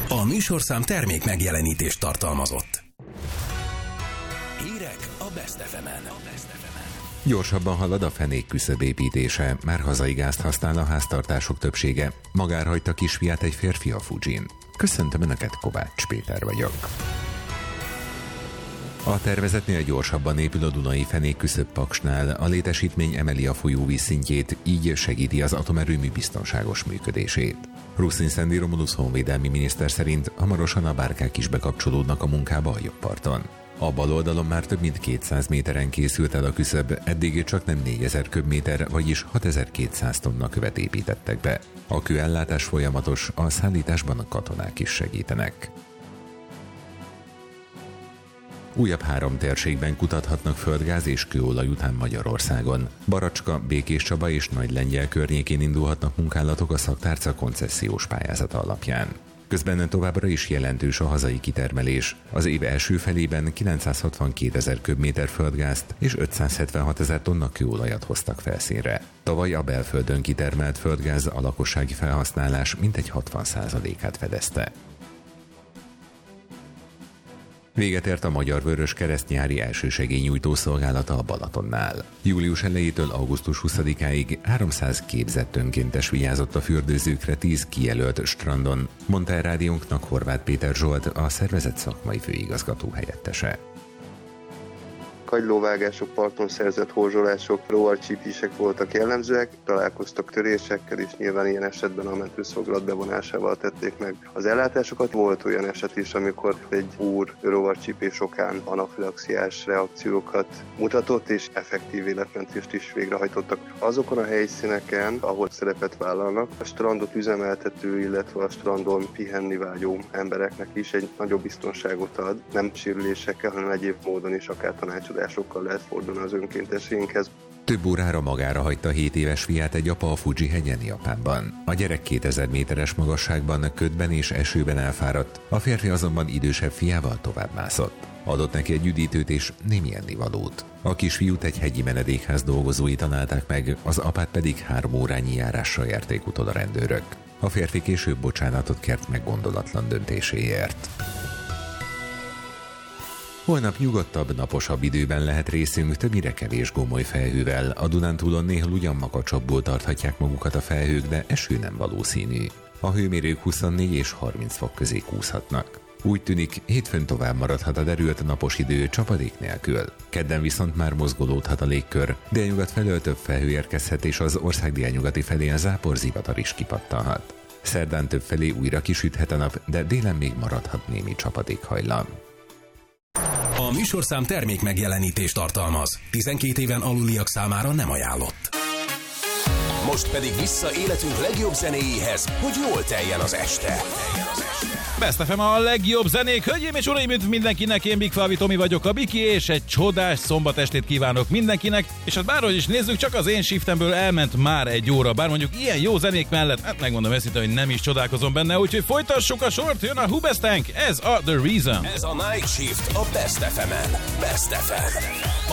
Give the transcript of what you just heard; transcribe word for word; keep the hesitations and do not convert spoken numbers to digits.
A műsorszám termék megjelenítést tartalmazott. Hírek a Best ef emen. Gyorsabban halad a fenék küszöb építése, már hazai gázt használ a háztartások többsége. Magára hagyta kisfiát egy férfi a Fujin. Köszöntöm Önöket, Kovács Péter vagyok. A tervezetnél gyorsabban épül a Dunai fenék küszöb paksnál, a létesítmény emeli a folyó vízszintjét, így segíti az atomerőmű biztonságos működését. Ruszin Szendi Romulusz honvédelmi miniszter szerint hamarosan a bárkák is bekapcsolódnak a munkába a jobb parton. A bal oldalon már több mint kétszáz méteren készült el a küszöb, eddig csak nem négyezer köbméter, vagyis hatezer-kétszáz tonna követ építettek be. A kőellátás folyamatos, a szállításban a katonák is segítenek. Újabb három térségben kutathatnak földgáz és kőolaj után Magyarországon. Baracska, Békéscsaba és Nagylengyel környékén indulhatnak munkálatok a szaktárca koncesziós pályázata alapján. Közben továbbra is jelentős a hazai kitermelés. Az év első felében kilencszázhatvankétezer köbméter földgázt és ötszázhetvenhat ezer tonna kőolajat hoztak felszínre. Tavaly a belföldön kitermelt földgáz a lakossági felhasználás mintegy hatvan százalékát fedezte. Véget ért a Magyar Vöröskereszt nyári elsősegélynyújtó szolgálata a Balatonnál. Július elejétől augusztus huszadikáig háromszáz képzett önkéntes vigyázott a fürdőzőkre tíz kijelölt strandon, mondta el rádiónknak Horváth Péter Zsolt, a szervezet szakmai főigazgató helyettese. Kagylóvágások, parton szerzett horzsolások, rovarcsípések voltak jellemzőek, találkoztak törésekkel, és nyilván ilyen esetben a mentőszolgálat bevonásával tették meg az ellátásokat. Volt olyan eset is, amikor egy úr rovarcsípés okán anafilaxiás reakciókat mutatott, és effektív életmentést is végrehajtottak. Azokon a helyszíneken, ahol szerepet vállalnak, a strandot üzemeltető, illetve a strandon pihenni vágyó embereknek is egy nagyobb biztonságot ad, nem sérülésekkel, hanem egyéb módon is akár tanácsadás sokkal lehet fordulni az önkéntességhez. Több órára magára hagyta hét éves fiát egy apa a Fuji hegyen, Japánban. A gyerek kétezer méteres magasságban, ködben és esőben elfáradt, a férfi azonban idősebb fiával tovább mászott. Adott neki egy üdítőt és némi ennivalót. A kisfiút egy hegyi menedékház dolgozói találták meg, az apát pedig három órányi járással járték utol a rendőrök. A férfi később bocsánatot kért meg gondolatlan döntéséért. Holnap nyugodtabb, naposabb időben lehet részünk, többnyire kevés gomoly felhővel. A Dunántúlon néha ugyan makacsabbul tarthatják magukat a felhők, de eső nem valószínű. A hőmérők huszonnégy és harminc fok közé kúszhatnak. Úgy tűnik, hétfőn tovább maradhat a derült napos idő csapadék nélkül. Kedden viszont már mozgolódhat a légkör, délnyugat felől több felhő érkezhet, és az ország délnyugati felé a záporzivatar is kipattanhat. Szerdán több felé újra kisüthet a nap, de délen még maradhat némi csapadékhajlam. A műsorszám termék megjelenítést tartalmaz. tizenkét éven aluliak számára nem ajánlott. Most pedig vissza életünk legjobb zenéjéhez, hogy jól teljen az este. Best ef em a legjobb zenék, hölgyeim és uraim, üdv mindenkinek, én Big Flavi Tomi vagyok, a Biki, és egy csodás szombatestét kívánok mindenkinek, és hát bárhogy is nézzük, csak az én shiftemből elment már egy óra, bár mondjuk ilyen jó zenék mellett, hát megmondom őszintén, hogy nem is csodálkozom benne, úgyhogy folytassuk a sort, jön a Hoobastank, ez a The Reason. Ez a Night Shift a Best ef emen. Best ef em.